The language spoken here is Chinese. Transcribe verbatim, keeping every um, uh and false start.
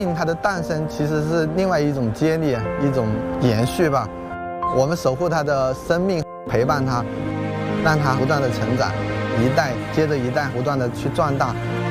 它的诞生其实是另外一种接力，一种延续吧。我们守护它的生命，陪伴它，让它不断的成长，一代接着一代不断的去壮大。